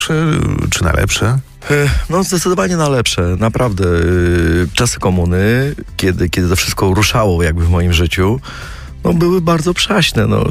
czy na lepsze? No zdecydowanie na lepsze, naprawdę. Czasy komuny, kiedy to wszystko ruszało jakby w moim życiu, no były bardzo przaśne, no.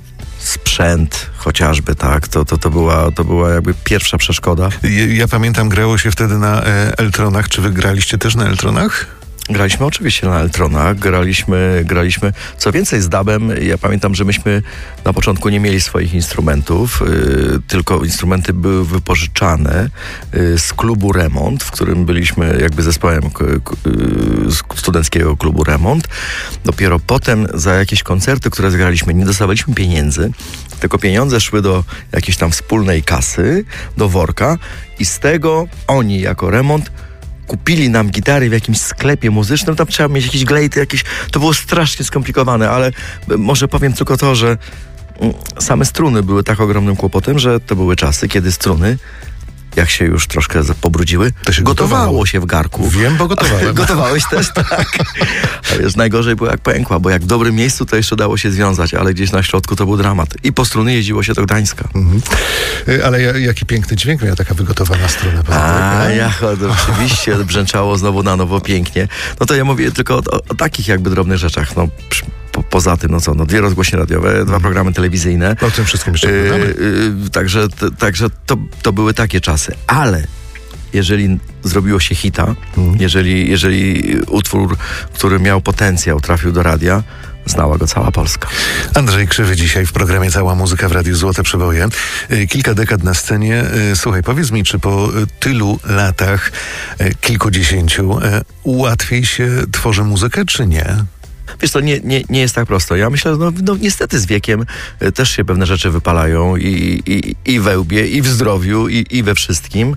Sprzęt chociażby, tak, to była jakby pierwsza przeszkoda. Ja pamiętam, grało się wtedy na Eltronach. Czy wy graliście też na Eltronach? Graliśmy oczywiście na Eltronach, graliśmy. Co więcej, z DAB-em, ja pamiętam, że myśmy na początku nie mieli swoich instrumentów, tylko instrumenty były wypożyczane z klubu Remont, w którym byliśmy jakby zespołem studenckiego klubu Remont. Dopiero potem za jakieś koncerty, które zgraliśmy, nie dostawaliśmy pieniędzy, tylko pieniądze szły do jakiejś tam wspólnej kasy, do worka i z tego oni jako Remont kupili nam gitary w jakimś sklepie muzycznym, tam trzeba mieć jakieś glejty, to było strasznie skomplikowane, ale może powiem tylko to, że same struny były tak ogromnym kłopotem, że to były czasy, kiedy struny, jak się już troszkę pobrudziły, to się gotowało się w garku. Wiem, bo gotowałem. Gotowałeś też, tak. A wiesz, najgorzej było jak pękła, bo jak w dobrym miejscu to jeszcze dało się związać, ale gdzieś na środku to był dramat. I po struny jeździło się do Gdańska. Ale jaki piękny dźwięk miała taka wygotowana struna. Oczywiście brzęczało znowu na nowo pięknie. No to ja mówię tylko o takich jakby drobnych rzeczach. No, poza tym, 2 rozgłośnie radiowe, 2 programy telewizyjne. O tym wszystkim jeszcze gadamy. Także to były takie czasy. Ale jeżeli zrobiło się hita, jeżeli utwór, który miał potencjał, trafił do radia, znała go cała Polska. Andrzej Krzywy dzisiaj w programie Cała Muzyka w Radiu Złote Przeboje. Kilka dekad na scenie. Słuchaj, powiedz mi, czy po tylu latach, kilkudziesięciu, łatwiej się tworzy muzykę, czy nie? Wiesz co, nie jest tak prosto. Ja myślę, że niestety z wiekiem też się pewne rzeczy wypalają i we łbie, i w zdrowiu, i we wszystkim.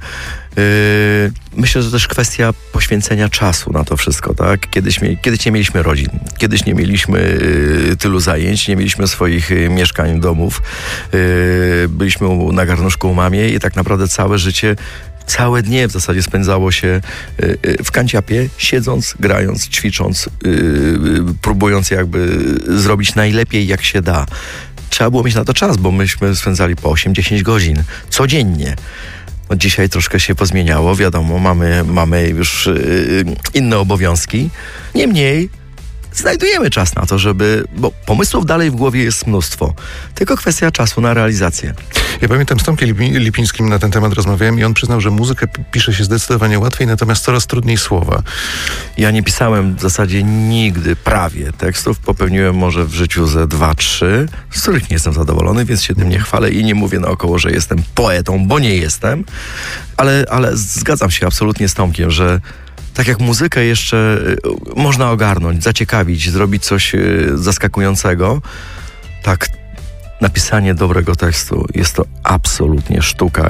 Myślę, że to też kwestia poświęcenia czasu na to wszystko, tak? Kiedyś nie mieliśmy rodzin, kiedyś nie mieliśmy tylu zajęć, nie mieliśmy swoich mieszkań, domów. Byliśmy na garnuszku u mamie i tak naprawdę całe życie, całe dnie w zasadzie spędzało się w kanciapie, siedząc, grając, ćwicząc, próbując jakby zrobić najlepiej jak się da. Trzeba było mieć na to czas, bo myśmy spędzali po 8-10 godzin codziennie. No dzisiaj troszkę się pozmieniało, wiadomo, mamy już inne obowiązki. Niemniej znajdujemy czas na to, bo pomysłów dalej w głowie jest mnóstwo. Tylko kwestia czasu na realizację. Ja pamiętam, z Tomkiem Lipińskim na ten temat rozmawiałem i on przyznał, że muzykę pisze się zdecydowanie łatwiej, natomiast coraz trudniej słowa. Ja nie pisałem w zasadzie nigdy prawie tekstów. Popełniłem może w życiu ze 2-3, z których nie jestem zadowolony, więc się tym nie chwalę i nie mówię naokoło, że jestem poetą, bo nie jestem. Ale zgadzam się absolutnie z Tomkiem, że tak jak muzykę jeszcze można ogarnąć, zaciekawić, zrobić coś zaskakującego, tak napisanie dobrego tekstu jest to absolutnie sztuka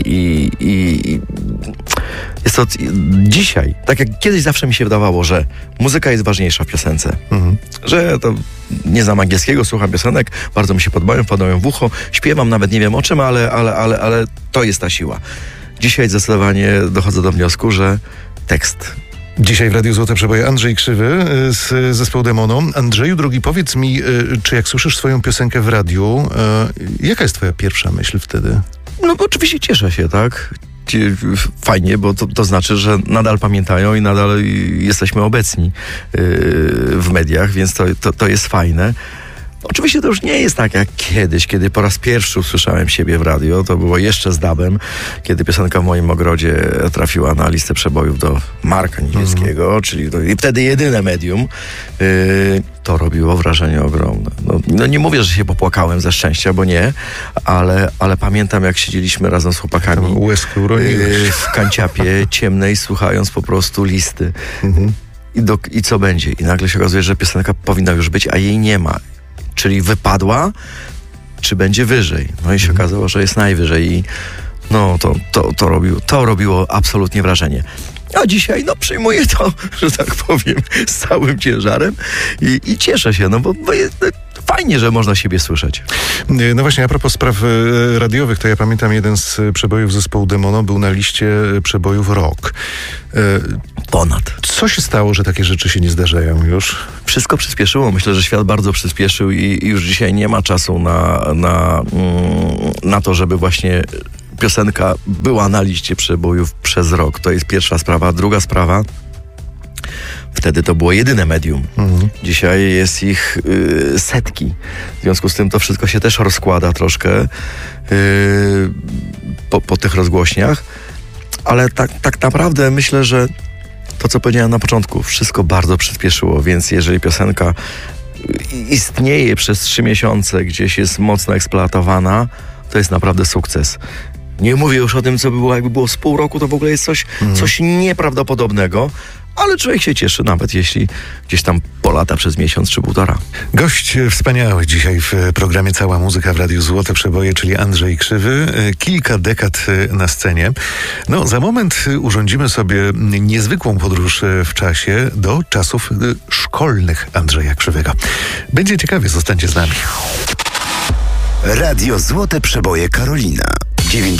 i jest to dzisiaj, tak jak kiedyś zawsze mi się wydawało, że muzyka jest ważniejsza w piosence, że to nie znam angielskiego, słucham piosenek, bardzo mi się podobają w ucho, śpiewam, nawet nie wiem o czym, ale to jest ta siła. Dzisiaj zdecydowanie dochodzę do wniosku, że tekst. Dzisiaj w Radiu Złote Przeboje Andrzej Krzywy z zespołu Demono. Andrzeju, drogi, powiedz mi, czy jak słyszysz swoją piosenkę w radiu, jaka jest twoja pierwsza myśl wtedy? No bo oczywiście cieszę się, tak? Fajnie, bo to znaczy, że nadal pamiętają i nadal jesteśmy obecni w mediach, więc to jest fajne. Oczywiście to już nie jest tak jak kiedyś, kiedy po raz pierwszy usłyszałem siebie w radio. To było jeszcze z DAB-em, kiedy piosenka w moim ogrodzie trafiła na listę przebojów do Marka Nizieckiego, czyli wtedy jedyne medium. To robiło wrażenie ogromne. No nie mówię, że się popłakałem ze szczęścia, bo nie, ale pamiętam, jak siedzieliśmy razem z chłopakami w kanciapie ciemnej, słuchając po prostu listy. I co będzie? I nagle się okazuje, że piosenka powinna już być, a jej nie ma. Czyli wypadła, czy będzie wyżej. No i się okazało, że jest najwyżej i to robiło absolutnie wrażenie. A dzisiaj przyjmuję to, że tak powiem, z całym ciężarem i cieszę się, bo jest fajnie, że można siebie słyszeć. No właśnie, a propos spraw radiowych, to ja pamiętam, jeden z przebojów zespołu Demono był na liście przebojów rock. Ponad. Co się stało, że takie rzeczy się nie zdarzają już? Wszystko przyspieszyło. Myślę, że świat bardzo przyspieszył i już dzisiaj nie ma czasu na to, żeby właśnie piosenka była na liście przebojów przez rok. To jest pierwsza sprawa. Druga sprawa, wtedy to było jedyne medium. Dzisiaj jest ich setki. W związku z tym to wszystko się też rozkłada troszkę po tych rozgłośniach. Ale tak naprawdę myślę, że to, co powiedziałem na początku, wszystko bardzo przyspieszyło, więc jeżeli piosenka istnieje przez 3 miesiące, gdzieś jest mocno eksploatowana, to jest naprawdę sukces. Nie mówię już o tym, co by było, jakby było z pół roku, to w ogóle jest coś nieprawdopodobnego, ale człowiek się cieszy, nawet jeśli gdzieś tam polata przez miesiąc czy półtora. Gość wspaniały dzisiaj w programie Cała Muzyka w Radiu Złote Przeboje, czyli Andrzej Krzywy. Kilka dekad na scenie. No, za moment urządzimy sobie niezwykłą podróż w czasie do czasów szkolnych Andrzeja Krzywego. Będzie ciekawie, zostańcie z nami. Radio Złote Przeboje Karolina 90,2